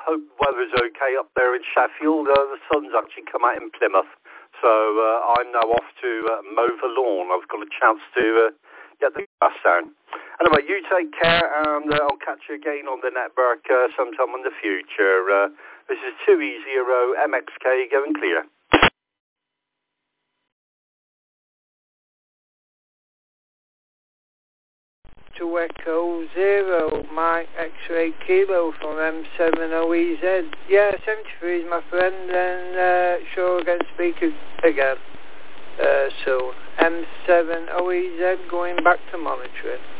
hope weather's okay up there in Sheffield. The sun's actually come out in Plymouth. So I'm now off to mow the lawn. I've got a chance to get the grass down. Anyway, you take care, and I'll catch you again on the network sometime in the future. This is 2E0 MXK going clear. To Echo 0, Mike X-Ray Kilo from M70EZ. Yeah, 73 is my friend, and sure again speak again soon. M70EZ going back to monitoring.